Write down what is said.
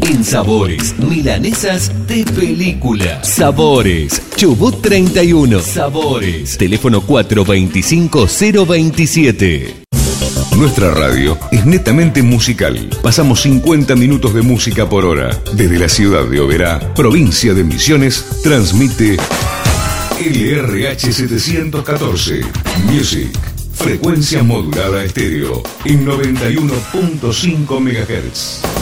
En Sabores, milanesas de película. Sabores, Chubut 31. Sabores, teléfono 425-027. Nuestra radio es netamente musical. Pasamos 50 minutos de música por hora. Desde la ciudad de Oberá, provincia de Misiones, transmite LRH 714 Music. Frecuencia modulada estéreo en 91.5 MHz.